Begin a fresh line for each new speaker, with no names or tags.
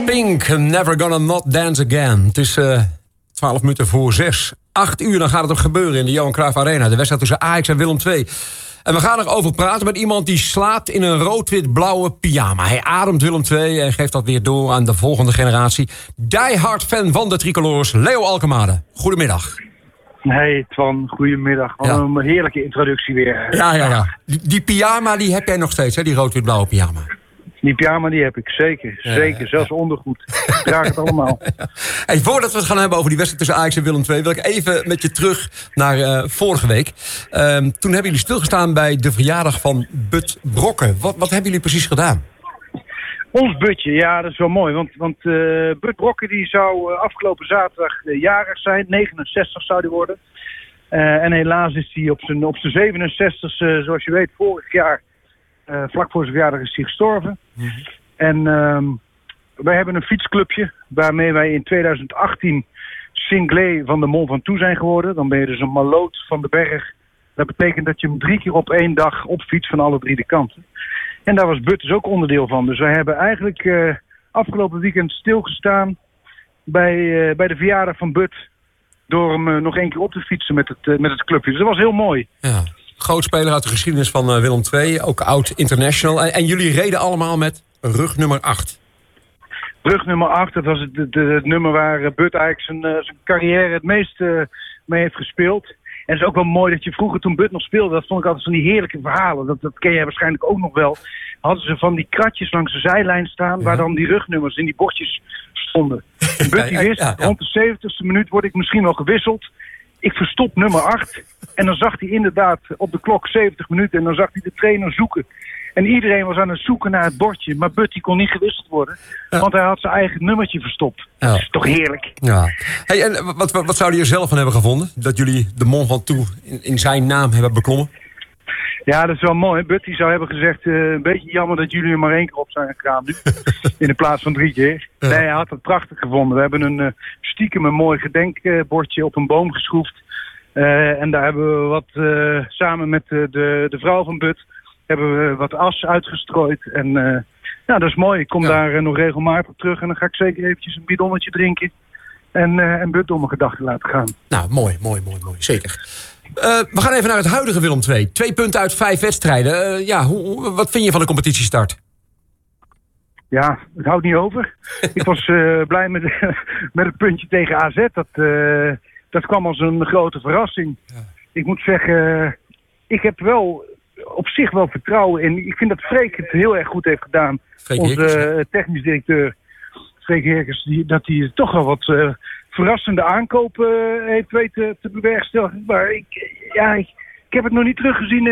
Pink, Never Gonna Not Dance Again. Het is 12 minuten voor 6. 8 uur, dan gaat het ook gebeuren in de Johan Cruijff Arena. De wedstrijd tussen Ajax en Willem II. En we gaan erover praten met iemand die slaapt in een rood-wit-blauwe pyjama. Hij ademt Willem II en geeft dat weer door aan de volgende generatie. Die-hard fan van de tricolores, Leo Alkemade. Goedemiddag.
Hey Twan, goedemiddag. Wat een heerlijke introductie weer.
Ja. Die pyjama die heb jij nog steeds, hè? Die rood-wit-blauwe pyjama.
Die pyjama die heb ik, zeker. Zeker, zelfs ondergoed. Ik draag het allemaal.
Hey, voordat we het gaan hebben over die wedstrijd tussen Ajax en Willem II... wil ik even met je terug naar vorige week. Toen hebben jullie stilgestaan bij de verjaardag van Bud Brokke. Wat hebben jullie precies gedaan?
Ons Budje, ja, dat is wel mooi. Want Bud Brokke die zou afgelopen zaterdag jarig zijn. 69 zou die worden. En helaas is hij op zijn 67ste, zoals je weet, vorig jaar... vlak voor zijn verjaardag is hij gestorven. Mm-hmm. En wij hebben een fietsclubje waarmee wij in 2018 Singlé van de Mont Ventoux zijn geworden. Dan ben je dus een maloot van de berg. Dat betekent dat je hem 3 keer op 1 dag opfietst van alle 3 de kanten. En daar was Bud dus ook onderdeel van. Dus wij hebben eigenlijk afgelopen weekend stilgestaan bij de verjaardag van Bud. Door hem nog 1 keer op te fietsen met het clubje. Dus dat was heel mooi.
Ja. Groot speler uit de geschiedenis van Willem II. Ook oud international. En jullie reden allemaal met rug nummer 8.
Rug nummer 8, dat was het nummer waar Bud eigenlijk zijn carrière het meest mee heeft gespeeld. En het is ook wel mooi dat je vroeger, toen Bud nog speelde... dat vond ik altijd van die heerlijke verhalen. Dat ken jij waarschijnlijk ook nog wel. Hadden ze van die kratjes langs de zijlijn staan... waar dan die rugnummers in die bordjes stonden. En Bud die wist, rond de 70ste minuut word ik misschien wel gewisseld... Ik verstop nummer 8. En dan zag hij inderdaad op de klok 70 minuten. En dan zag hij de trainer zoeken. En iedereen was aan het zoeken naar het bordje. Maar Bud die kon niet gewisseld worden. Ja. Want hij had zijn eigen nummertje verstopt. Ja. Dat is toch heerlijk.
Ja. Hey, en wat zouden je zelf van hebben gevonden? Dat jullie de Mont Ventoux in zijn naam hebben beklommen?
Ja, dat is wel mooi. Bud die zou hebben gezegd... een beetje jammer dat jullie er maar 1 keer op zijn gegaan nu. In de plaats van 3 keer. Ja. Nee, hij had het prachtig gevonden. We hebben stiekem een mooi gedenkbordje op een boom geschroefd. En daar hebben we wat... samen met de vrouw van Bud... hebben we wat as uitgestrooid. En dat is mooi. Ik kom daar nog regelmatig terug. En dan ga ik zeker eventjes een bidonnetje drinken. En Bud door mijn gedachten laten gaan.
Nou, mooi. Zeker. We gaan even naar het huidige Willem II. 2 punten uit 5 wedstrijden. Wat vind je van de competitiestart?
Ja, het houdt niet over. Ik was blij met het puntje tegen AZ. Dat kwam als een grote verrassing. Ja. Ik moet zeggen, ik heb wel op zich wel vertrouwen in. Ik vind dat Freek het heel erg goed heeft gedaan. Onze technisch directeur Freek Herkens, dat hij toch wel wat verrassende aankopen heeft weten te bewerkstelligen. Maar ik heb het nog niet teruggezien